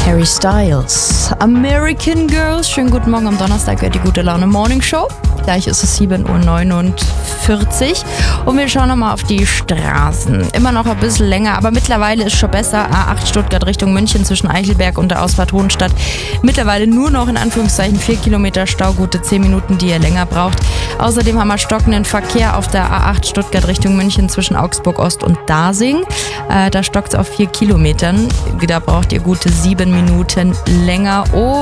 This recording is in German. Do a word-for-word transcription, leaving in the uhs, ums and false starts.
Harry Styles, American Girls. Schönen guten Morgen am Donnerstag, gehört die Gute Laune Morning Show. Gleich ist es sieben Uhr neunundvierzig und wir schauen nochmal auf die Straßen. Immer noch ein bisschen länger, aber mittlerweile ist schon besser. A acht Stuttgart Richtung München zwischen Eichelberg und der Ausfahrt Hohenstadt. Mittlerweile nur noch in Anführungszeichen vier Kilometer Stau, gute zehn Minuten, die ihr länger braucht. Außerdem haben wir stockenden Verkehr auf der A acht Stuttgart Richtung München zwischen Augsburg Ost und Dasing. Äh, da stockt es auf vier Kilometern. Da braucht ihr gute sieben Minuten länger. Oh,